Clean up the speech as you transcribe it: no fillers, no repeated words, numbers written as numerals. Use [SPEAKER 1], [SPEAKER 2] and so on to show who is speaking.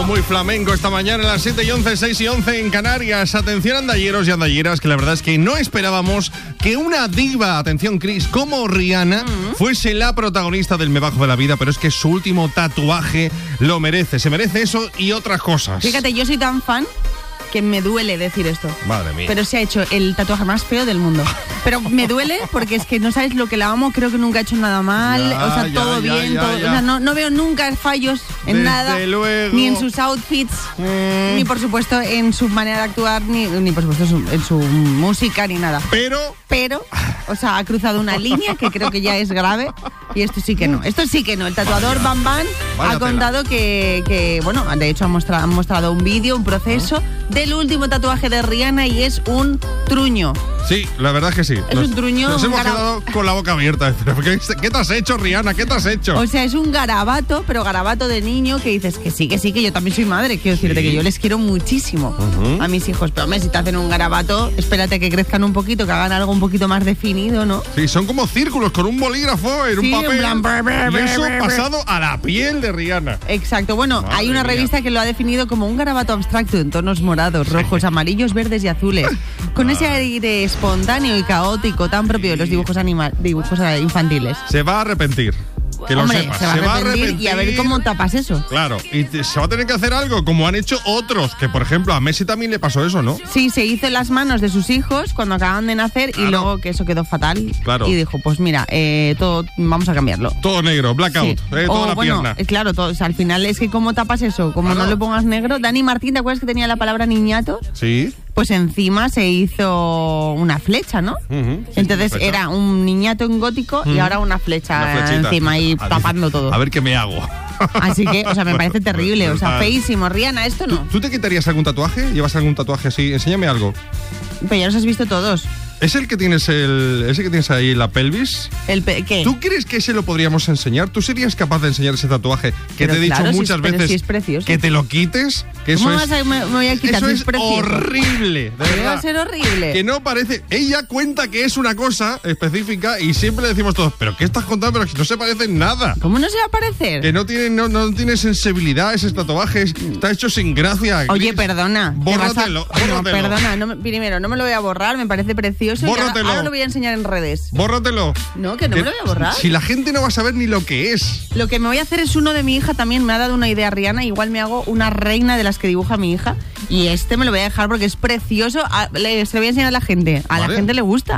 [SPEAKER 1] muy flamenco esta mañana a las 7:11, 6:11 en Canarias. Atención, andalleros y andalleras, que la verdad es que no esperábamos que una diva, atención Chris, como Rihanna, fuese la protagonista del Me Bajo de la Vida, pero es que su último tatuaje lo merece. Se merece eso y otras cosas.
[SPEAKER 2] Fíjate, yo soy tan fan que me duele decir esto.
[SPEAKER 1] Madre mía.
[SPEAKER 2] Pero se ha hecho el tatuaje más feo del mundo. Pero me duele porque es que no sabes lo que la amo. Creo que nunca ha hecho nada mal. Todo bien. O sea, no veo nunca fallos en
[SPEAKER 1] Desde
[SPEAKER 2] nada.
[SPEAKER 1] luego.
[SPEAKER 2] Ni en sus outfits, ni por supuesto en su manera de actuar, ni por supuesto en su música, ni nada.
[SPEAKER 1] Pero,
[SPEAKER 2] o sea, ha cruzado una línea que creo que ya es grave. Y esto sí que no. El tatuador Bam Bam ha contado que, bueno, de hecho han mostrado un vídeo, un proceso del último tatuaje de Rihanna y es un truño.
[SPEAKER 1] Sí, la verdad es que sí.
[SPEAKER 2] Es un truño.
[SPEAKER 1] Nos hemos quedado con la boca abierta. ¿Qué te has hecho, Rihanna? ¿Qué te has hecho?
[SPEAKER 2] O sea, es un garabato, pero garabato de niño que dices que sí, que yo también soy madre. Quiero decirte que yo les quiero muchísimo a mis hijos. Pero hombre, si te hacen un garabato, espérate que crezcan un poquito, que hagan algo un poquito más definido, ¿no?
[SPEAKER 1] Sí, son como círculos con un bolígrafo en un papel.
[SPEAKER 2] En plan,
[SPEAKER 1] y eso pasado a la piel de Rihanna.
[SPEAKER 2] Exacto. Bueno, hay una revista que lo ha definido como un garabato abstracto en tonos morados, rojos, amarillos, verdes y azules. Con ese aire espontáneo y caótico tan propio de los dibujos infantiles.
[SPEAKER 1] Se va a arrepentir. Que lo sepas.
[SPEAKER 2] Se va a arrepentir y a ver cómo tapas eso.
[SPEAKER 1] Claro, y se va a tener que hacer algo como han hecho otros, que por ejemplo a Messi también le pasó eso, ¿no?
[SPEAKER 2] Sí, se hizo las manos de sus hijos cuando acaban de nacer y luego que eso quedó fatal.
[SPEAKER 1] Claro.
[SPEAKER 2] Y dijo, pues mira, todo vamos a cambiarlo.
[SPEAKER 1] Todo negro, blackout, toda la pierna.
[SPEAKER 2] Claro, o sea, al final es que ¿cómo tapas eso? Como no le pongas negro. Dani Martín, ¿te acuerdas que tenía la palabra niñato?
[SPEAKER 1] Sí.
[SPEAKER 2] Pues encima se hizo una flecha, ¿no? Entonces era un niñato en gótico y ahora una flecha encima y tapando todo.
[SPEAKER 1] A ver qué me hago.
[SPEAKER 2] Así que, o sea, me parece terrible. O sea, feísimo. Rihanna, esto no.
[SPEAKER 1] ¿Tú te quitarías algún tatuaje? ¿Llevas algún tatuaje así? Enséñame algo.
[SPEAKER 2] Pero ya los has visto todos.
[SPEAKER 1] ¿Es el que tienes ese que tienes ahí en la pelvis?
[SPEAKER 2] ¿Qué?
[SPEAKER 1] ¿Tú crees que ese lo podríamos enseñar? ¿Tú serías capaz de enseñar ese tatuaje que
[SPEAKER 2] pero
[SPEAKER 1] te he dicho muchas veces
[SPEAKER 2] si es precioso.
[SPEAKER 1] que te lo quites? Que
[SPEAKER 2] ¿Cómo
[SPEAKER 1] eso
[SPEAKER 2] me voy a quitar?
[SPEAKER 1] Eso
[SPEAKER 2] si
[SPEAKER 1] es
[SPEAKER 2] precioso.
[SPEAKER 1] horrible, de verdad.
[SPEAKER 2] Va a ser horrible.
[SPEAKER 1] Que no parece. Ella cuenta que es una cosa específica y siempre le decimos todos, ¿pero qué estás contando? Pero que no se parece en nada.
[SPEAKER 2] ¿Cómo no se va a parecer?
[SPEAKER 1] Que no tiene sensibilidad ese tatuaje, está hecho sin gracia.
[SPEAKER 2] Oye, perdona.
[SPEAKER 1] Bórratelo.
[SPEAKER 2] No, perdona, primero, no me lo voy a borrar, me parece precioso.
[SPEAKER 1] Bórratelo.
[SPEAKER 2] Ahora lo voy a enseñar en redes.
[SPEAKER 1] Bórratelo.
[SPEAKER 2] No, que no me lo voy a borrar.
[SPEAKER 1] Si la gente no va a saber ni lo que es.
[SPEAKER 2] Lo que me voy a hacer es uno de mi hija también, me ha dado una idea Rihanna, igual me hago una reina de las que dibuja mi hija y me lo voy a dejar porque es precioso, se lo voy a enseñar a la gente, la gente le gusta.